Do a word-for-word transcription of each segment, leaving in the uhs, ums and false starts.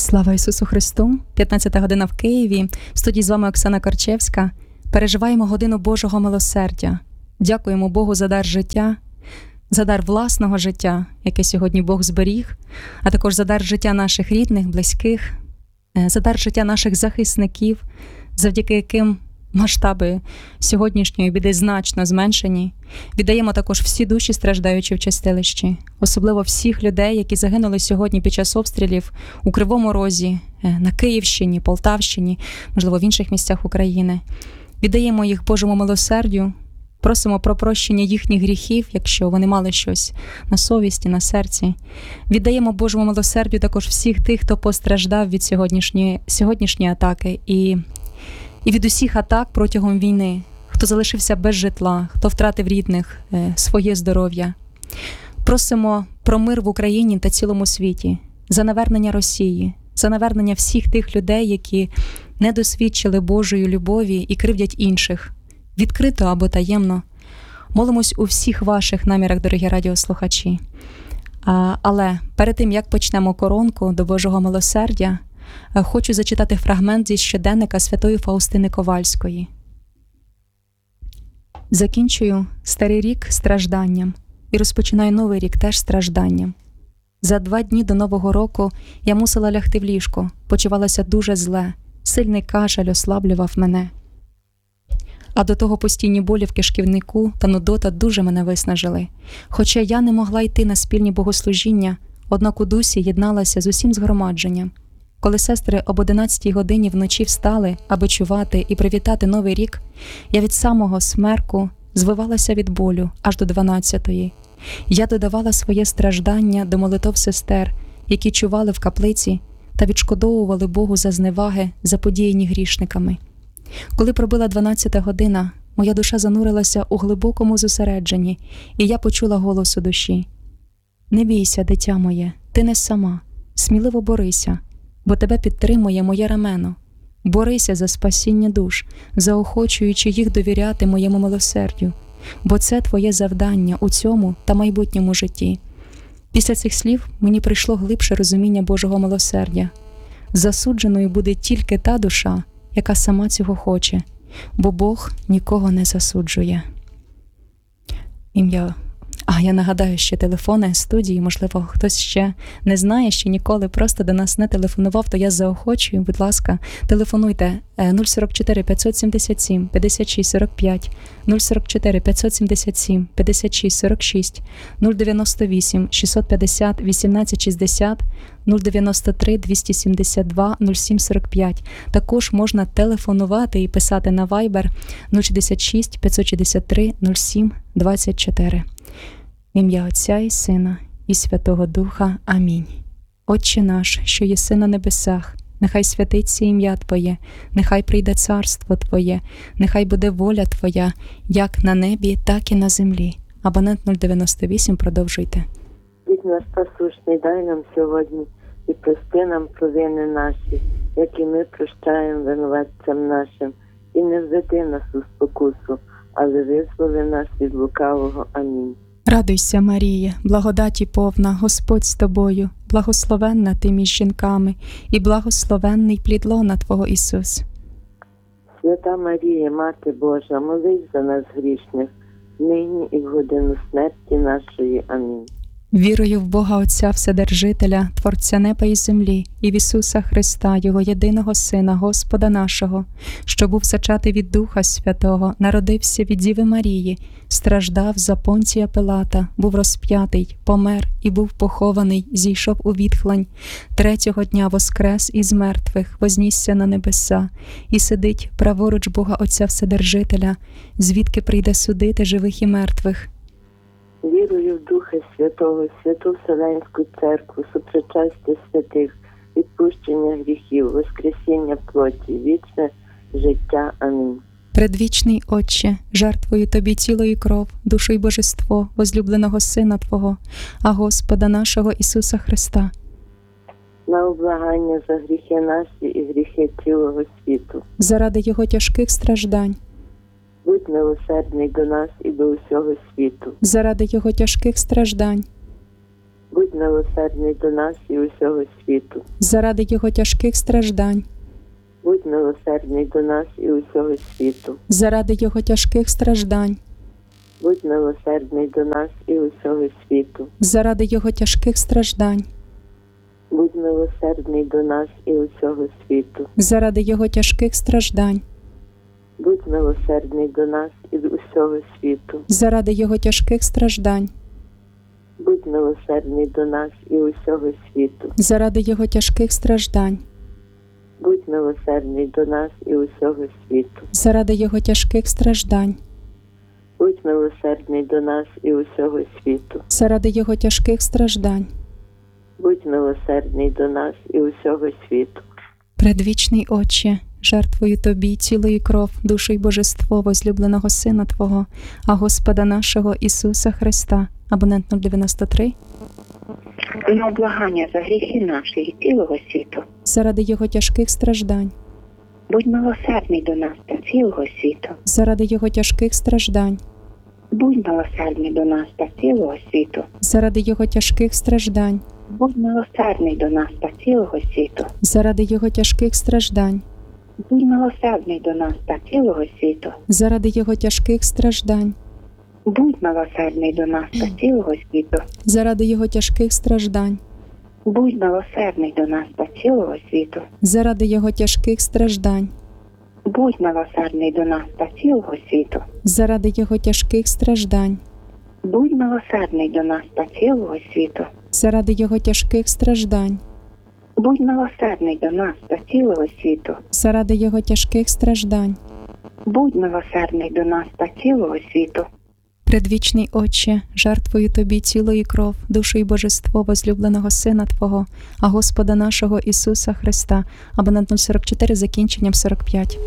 Слава Ісусу Христу! п'ятнадцята година в Києві. В студії з вами Оксана Корчевська. Переживаємо годину Божого милосердя. Дякуємо Богу за дар життя, за дар власного життя, яке сьогодні Бог зберіг, а також за дар життя наших рідних, близьких, за дар життя наших захисників, завдяки яким масштаби сьогоднішньої біди значно зменшені. Віддаємо також всі душі, страждаючі в чистилищі, особливо всіх людей, які загинули сьогодні під час обстрілів у Кривому Розі, на Київщині, Полтавщині, можливо, в інших місцях України. Віддаємо їх Божому милосердю, просимо про прощення їхніх гріхів, якщо вони мали щось на совісті, на серці. Віддаємо Божому милосердю також всіх тих, хто постраждав від сьогоднішньої, сьогоднішньої атаки і І від усіх атак протягом війни, хто залишився без житла, хто втратив рідних, своє здоров'я. Просимо про мир в Україні та цілому світі, за навернення Росії, за навернення всіх тих людей, які не досвідчили Божої любові і кривдять інших, відкрито або таємно. Молимось у всіх ваших намірах, дорогі радіослухачі. А, але перед тим, як почнемо коронку до Божого милосердя, хочу зачитати фрагмент зі щоденника святої Фаустини Ковальської. Закінчую старий рік стражданням і розпочинаю новий рік теж стражданням. За два дні до Нового року я мусила лягти в ліжко, почувалася дуже зле, сильний кашель ослаблював мене. А до того постійні болі в кишківнику та нудота дуже мене виснажили. Хоча я не могла йти на спільні богослужіння, однак у дусі єдналася з усім згромадженням. Коли сестри об одинадцятій годині вночі встали, аби чувати і привітати Новий рік, я від самого смерку звивалася від болю аж до дванадцятої. Я додавала своє страждання до молитов сестер, які чували в каплиці та відшкодовували Богу за зневаги, заподіяні грішниками. Коли пробила дванадцята година, моя душа занурилася у глибокому зосередженні, і я почула голос у душі. «Не бійся, дитя моє, ти не сама, сміливо борися, бо тебе підтримує моє рамено. Борися за спасіння душ, заохочуючи їх довіряти моєму милосердю, бо це твоє завдання у цьому та майбутньому житті». Після цих слів мені прийшло глибше розуміння Божого милосердя. Засудженою буде тільки та душа, яка сама цього хоче, бо Бог нікого не засуджує. Ім'я А я нагадаю, що телефони студії, можливо, хтось ще не знає, що ніколи просто до нас не телефонував, то я заохочую, будь ласка, телефонуйте нуль сорок чотири п'ятсот сімдесят сім п'ятдесят шість сорок п'ять, нуль сорок чотири п'ятсот сімдесят сім п'ятдесят шість сорок шість, нуль дев'яносто вісім шістсот п'ятдесят вісімнадцять шістдесят, нуль дев'яносто три двісті сімдесят два нуль сім сорок п'ять. Також можна телефонувати і писати на Viber нуль шістдесят шість п'ятсот шістдесят три нуль сім двадцять чотири. В ім'я Отця і Сина, і Святого Духа. Амінь. Отче наш, що єси на небесах, нехай святиться ім'я Твоє, нехай прийде царство Твоє, нехай буде воля Твоя, як на небі, так і на землі. Абонент нуль дев'яносто вісім, продовжуйте. Хліб наш насущний дай нам сьогодні, і прости нам провини наші, як і ми прощаємо винуватцям нашим, і не введи нас у спокусу, але визволи нас від лукавого. Амінь. Радуйся, Марія, благодаті повна, Господь з тобою, благословенна ти між жінками, і благословенний плід лона Твого Ісус. Свята Марія, Мати Божа, молись за нас грішних, нині і в годину смерті нашої. Амінь. Вірую в Бога Отця Вседержителя, Творця неба і землі, і в Ісуса Христа, Його єдиного Сина, Господа нашого, що був зачатий від Духа Святого, народився від Діви Марії, страждав за Понтія Пилата, був розп'ятий, помер і був похований, зійшов у відхлань, третього дня воскрес із мертвих, вознісся на небеса, і сидить праворуч Бога Отця Вседержителя, звідки прийде судити живих і мертвих. Вірую в Духа Святого, Святу Вселенську Церкву, сопричастя святих, відпущення гріхів, воскресіння плоті, вічне життя. Амінь. Предвічний Отче, жертвую Тобі тіло і кров, душу і божество возлюбленого Сина Твого, а Господа нашого Ісуса Христа, на облагання за гріхи наші і гріхи цілого світу, заради Його тяжких страждань, будь милосердний до нас і до усього світу, заради Його тяжких страждань, Будь милосердний до нас і усього світу. заради Його тяжких страждань, Будь милосердний до нас і усього світу. заради Його тяжких страждань, Будь милосердний до нас і усього світу. заради Його тяжких страждань, Будь милосердний до нас і усього світу. заради Його тяжких страждань, Будь милосердний до нас і усього світу. заради Його тяжких страждань, Будь милосердний до нас і усього світу. заради Його тяжких страждань, Будь милосердний до нас і усього світу. заради Його тяжких страждань, Будь милосердний до нас і усього світу. заради Його тяжких страждань. Будь милосердний до нас і усього світу. Предвічний Отче, жертвою Тобі тіло і кров, душу й божество возлюбленого Сина Твого, а Господа нашого Ісуса Христа, абонент нуль дев'яносто три, На облагання за гріхи наші і цілого світу. заради Його тяжких страждань, Будь милосердний до нас та цілого світу. заради Його тяжких страждань, Будь милосердний до нас та цілого світу. заради Його тяжких страждань, Будь милосердний до нас та цілого світу. заради Його тяжких страждань, Будь милосердний до нас та цілого світу. заради Його тяжких страждань, Будь милосердний до нас та цілого світу. заради Його тяжких страждань, Будь милосердний до нас та цілого світу. заради Його тяжких страждань, Будь милосердний до нас та цілого світу. заради Його тяжких страждань, Будь милосердний до нас та цілого світу. заради Його тяжких страждань, Будь милосердний до нас та цілого світу. заради Його тяжких страждань. Будь милосердний до нас та цілого світу. Предвічний Отче, жертвою Тобі тіло і кров, душу і божество возлюбленого Сина Твого, а Господа нашого Ісуса Христа, абонент нуль сорок чотири, закінченням сорок п'ять.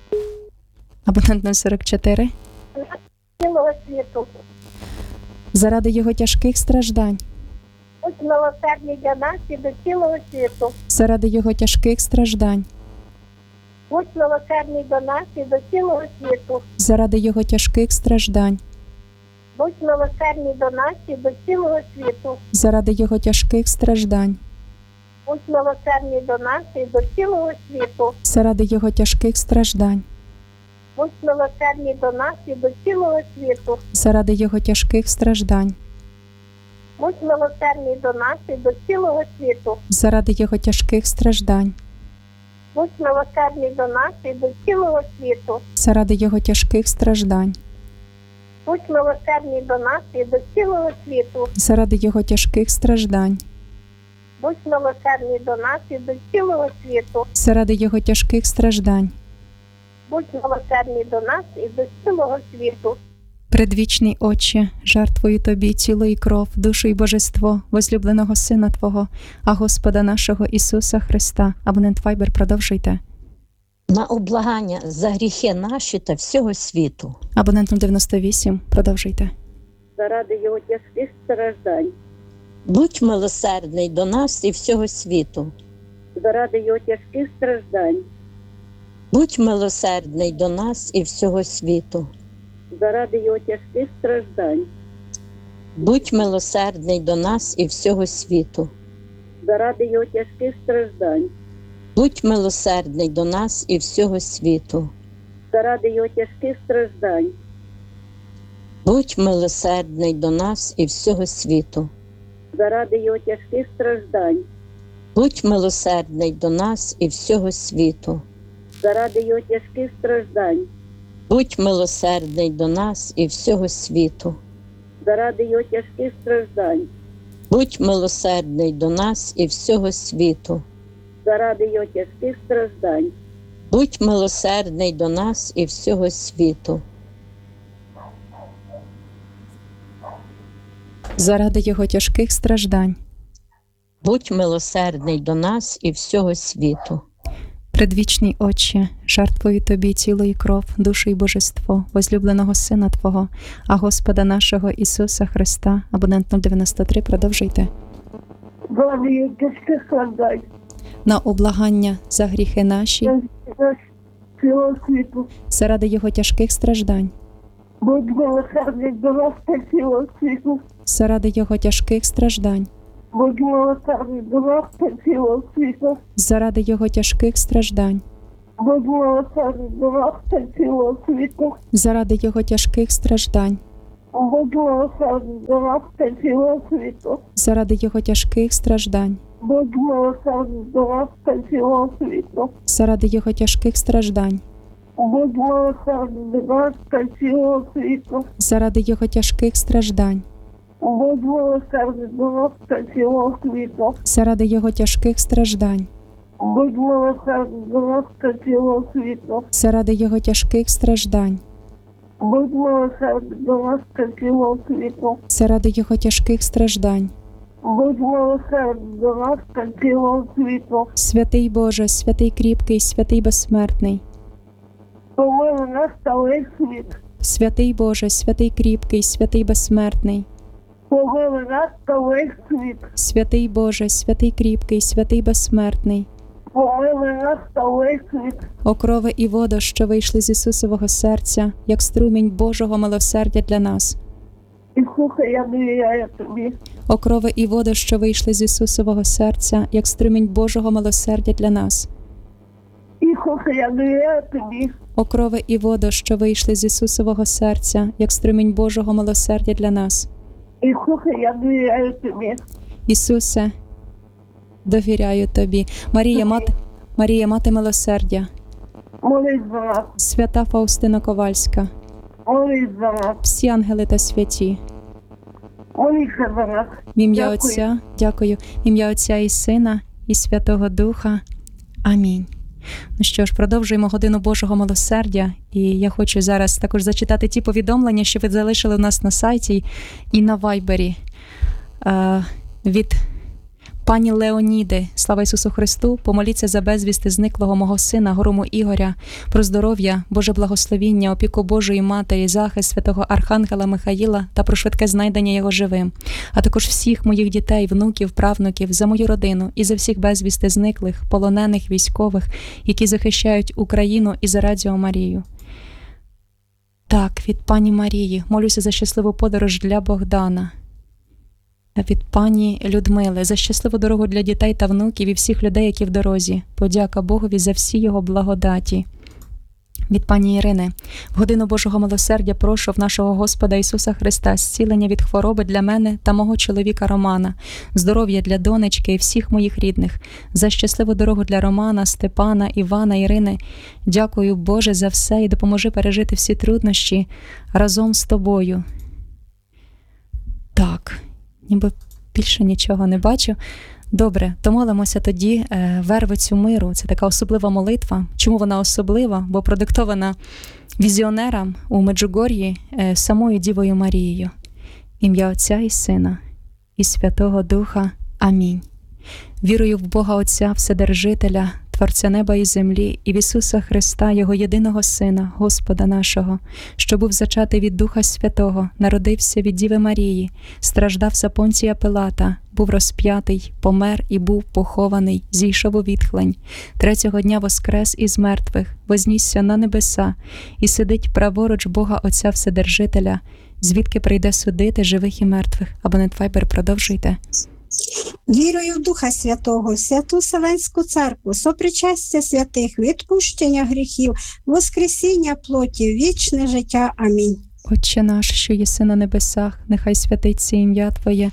Абонент нуль сорок чотири, цілого світу. заради Його тяжких страждань, Будь милосердний для нас і до цілого світу. заради Його тяжких страждань, Будь милосердний до нас і до цілого світу. заради Його тяжких страждань, Будь милосердний до нас і до цілого світу. заради Його тяжких страждань, Будь милосердний до нас і до цілого світу. заради Його тяжких страждань, Будь милосердний до нас і до цілого світу. заради Його тяжких страждань, Будь милосердний до нас і до цілого світу. заради Його тяжких страждань, Будь милосердний до нас і до цілого світу. заради Його тяжких страждань, Будь милосердний до нас і до цілого світу. заради Його тяжких страждань, Будь милосердний до нас і до цілого світу. заради Його тяжких страждань. Будь милосердний до нас і до цілого світу. Предвічний Отче, жертвою Тобі тіло і кров, душу і божество возлюбленого Сина Твого, а Господа нашого Ісуса Христа. Абонент Viber, продовжуйте. На облагання за гріхи наші та всього світу. Абонент нуль дев'яносто вісім, продовжуйте. Заради його тяжких страждань. Будь милосердний до нас і всього світу. Заради його тяжких страждань. Будь милосердний до нас і всього світу. Заради його тяжких страждань. Будь милосердний до нас і всього світу. Заради його тяжких страждань. Будь милосердний до нас і всього світу. Заради його тяжких страждань. Будь милосердний до нас і всього світу. Заради його тяжких страждань. Будь милосердний до нас і всього світу. Заради його тяжких страждань. Будь милосердний до нас і всього світу. Заради його тяжких страждань. Будь милосердний до нас і всього світу. Заради його тяжких страждань. Будь милосердний до нас і всього світу. Заради Його тяжких страждань. Будь милосердний до нас і всього світу. Предвічний Отче, жертвою Тобі тіло і кров, душу і божество возлюбленого Сина Твого, а Господа нашого Ісуса Христа. Абонент нуль дев'яносто три, продовжуйте. Заради його тяжких страждань. На облагання за гріхи наші, Цілого світу. заради Його тяжких страждань, Будь милосердний до нас та цілого світу. заради Його тяжких страждань, Будь милосердний до нас та цілого світу. заради Його тяжких страждань, Будь милосердний до нас та цілого світу. заради Його тяжких страждань, Будь милосердний до нас та цілого світу. заради Його тяжких страждань, Будь милосердний до нас та цілого світу. заради Його тяжких страждань, Будь милосердний до нас та цілого світу. заради Його тяжких страждань, Будь милосердний до нас та цілого світу. заради Його тяжких страждань, Будь милосердний до нас та цілого світу. заради Його тяжких страждань, Будь милосердний до нас та цілого світу. заради Його тяжких страждань. Будь милосердний до нас та цілого світу. Святий Боже, святий кріпкий, святий безсмертний, Помили нас та весь світ. святий Боже, святий кріпкий, святий безсмертний, Помили нас та весь світ. святий Боже, святий кріпкий, святий безсмертний, Помили нас та весь світ. окрови і вода, що вийшли з Ісусового серця, як струмінь Божого милосердя для нас. Ісусе, я довіряю тобі. Окрови і вода, що вийшли з Ісусового серця, як струмінь Божого милосердя для нас. Ісусе, я довіряю тобі. Окрови і вода, що вийшли з Ісусового серця, як струмінь Божого милосердя для нас. Ісусе, я довіряю тобі. Ісусе, довіряю Тобі. Марія, мати, Марія, мати милосердя, Молись за нас. свята Фаустина Ковальська, Молись за нас. всі ангели та святі. Молися за нас. В ім'я Дякую. Отця, дякую, в ім'я Отця і Сина, і Святого Духа. Амінь. Ну що ж, продовжуємо годину Божого милосердя, і я хочу зараз також зачитати ті повідомлення, що ви залишили у нас на сайті і на Вайбері е, від пані Леоніди. Слава Ісусу Христу! Помоліться за безвісти зниклого мого сина Грому Ігоря, про здоров'я, Боже благословіння, опіку Божої Матері, захист святого Архангела Михаїла та про швидке знайдення його живим, а також всіх моїх дітей, внуків, правнуків, за мою родину і за всіх безвісти зниклих, полонених військових, які захищають Україну, і за Радіо Марію. Так, від пані Марії. Молюся за щасливу подорож для Богдана. Від пані Людмили. За щасливу дорогу для дітей та внуків і всіх людей, які в дорозі. Подяка Богові за всі його благодаті. Від пані Ірини. В годину Божого милосердя прошу в нашого Господа Ісуса Христа зцілення від хвороби для мене та мого чоловіка Романа, здоров'я для донечки і всіх моїх рідних. За щасливу дорогу для Романа, Степана, Івана, Ірини. Дякую, Боже, за все і допоможи пережити всі труднощі разом з тобою. Так, ніби більше нічого не бачу. Добре, то молимося тоді е, вервицю миру. Це така особлива молитва. Чому вона особлива? Бо продиктована візіонерам у Меджугор'ї е, самою Дівою Марією. Ім'я Отця і Сина, і Святого Духа. Амінь. Вірую в Бога Отця Вседержителя, Творця неба і землі, і в Ісуса Христа, Його єдиного Сина, Господа нашого, що був зачатий від Духа Святого, народився від Діви Марії, страждав за Понтія Пилата, був розп'ятий, помер і був похований, зійшов у відхлень. Третього дня воскрес із мертвих, вознісся на небеса і сидить праворуч Бога Отця Вседержителя, звідки прийде судити живих і мертвих. Абонент Вайбер, продовжуйте. Вірую в Духа Святого, Святу Вселенську Церкву, сопричастя святих, відпущення гріхів, воскресіння плоті, вічне життя. Амінь. Отче наш, що єси на небесах, нехай святиться ім'я Твоє,